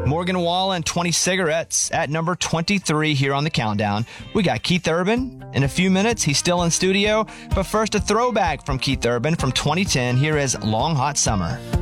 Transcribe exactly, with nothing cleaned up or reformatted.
Morgan Wallen, twenty cigarettes at number twenty-three here on the countdown. We got Keith Urban in a few minutes. He's still in studio. But first, a throwback from Keith Urban from twenty ten. Here is Long Hot Summer.